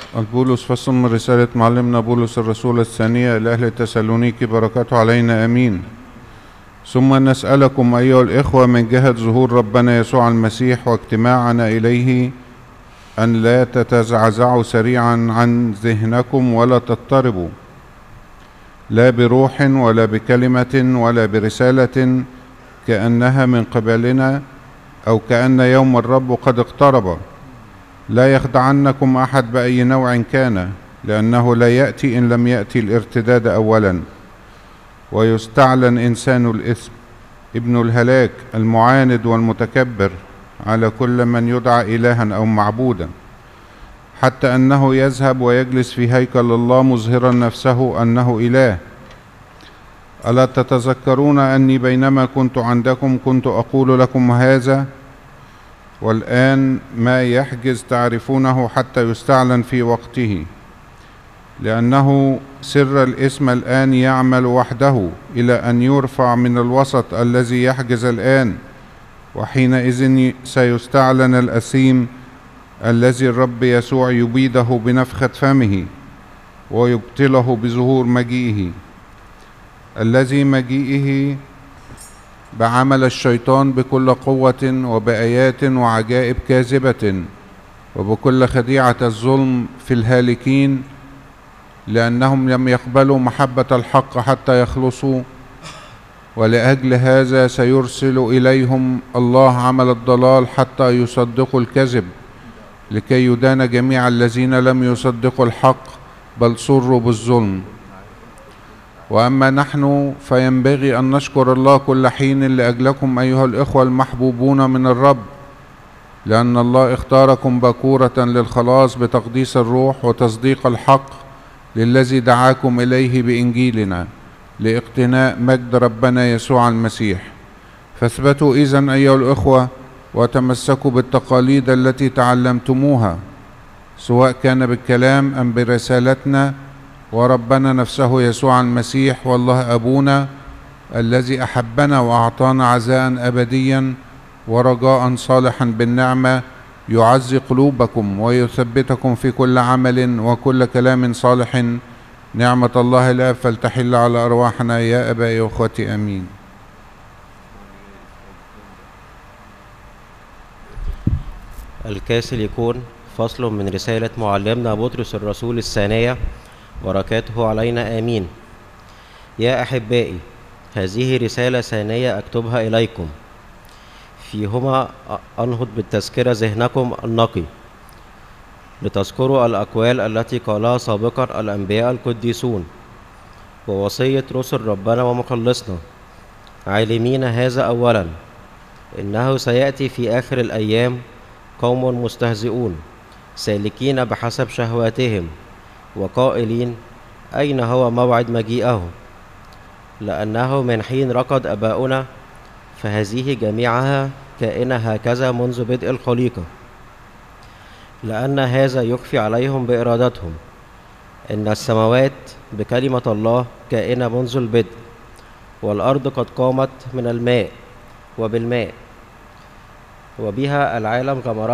البولس فصل من رسالة معلمنا بولس الرسول الثانية لأهل تسالونيكي، بركاته علينا آمين. ثم نسألكم أيها الإخوة من جهة ظهور ربنا يسوع المسيح واجتماعنا إليه أن لا تتزعزعوا سريعا عن ذهنكم ولا تضطربوا، لا بروح ولا بكلمة ولا برسالة كأنها من قبلنا أو كأن يوم الرب قد اقترب. لا يخدعنكم أحد بأي نوع كان، لأنه لا يأتي إن لم يأتي الارتداد أولا، ويستعلن إنسان الإثم ابن الهلاك المعاند والمتكبر على كل من يدعى إلها أو معبودا، حتى أنه يذهب ويجلس في هيكل الله مظهرا نفسه أنه إله. ألا تتذكرون أني بينما كنت عندكم كنت أقول لكم هذا؟ والآن ما يحجز تعرفونه حتى يستعلن في وقته، لأنه سر الاسم الآن يعمل وحده إلى أن يرفع من الوسط الذي يحجز الآن، وحينئذ سيستعلن الأثيم الذي الرب يسوع يبيده بنفخة فمه ويبطله بظهور مجيئه، الذي مجيئه بعمل الشيطان بكل قوة وبآيات وعجائب كاذبة وبكل خديعة الظلم في الهالكين، لأنهم لم يقبلوا محبة الحق حتى يخلصوا. ولأجل هذا سيرسل إليهم الله عمل الضلال حتى يصدقوا الكذب، لكي يدان جميع الذين لم يصدقوا الحق بل سروا بالظلم. وأما نحن فينبغي أن نشكر الله كل حين لأجلكم أيها الإخوة المحبوبون من الرب، لأن الله اختاركم بكورة للخلاص بتقديس الروح وتصديق الحق للذي دعاكم إليه بإنجيلنا، لاقتناء مجد ربنا يسوع المسيح. فاثبتوا إذن أيها الإخوة وتمسكوا بالتقاليد التي تعلمتموها، سواء كان بالكلام أم برسالتنا، وربنا نفسه يسوع المسيح والله أبونا الذي أحبنا وأعطانا عزاء أبديا ورجاء صالحا بالنعمة يعزي قلوبكم ويثبتكم في كل عمل وكل كلام صالح. نعمة الله الآب فلتحل على أرواحنا يا أبائي وأخوتي آمين. الكاثوليكون فصل من رسالة معلمنا بطرس الرسول الثانية، بركاته علينا آمين. يا أحبائي، هذه رسالة ثانية أكتبها إليكم، فيهما أنهض بالتذكرة ذهنكم النقي، لتذكروا الأقوال التي قالها سابقا الأنبياء القديسون ووصية رسل ربنا ومخلصنا، عالمين هذا أولا، إنه سيأتي في آخر الأيام قوم مستهزئون سالكين بحسب شهواتهم وقائلين أين هو موعد مجيئه؟ لأنه من حين رقد أباؤنا فهذه جميعها كائنة هكذا منذ بدء الخليقة، لأن هذا يخفي عليهم بإرادتهم، إن السماوات بكلمة الله كائنة منذ البدء، والأرض قد قامت من الماء وبالماء، وبها العالم غمرها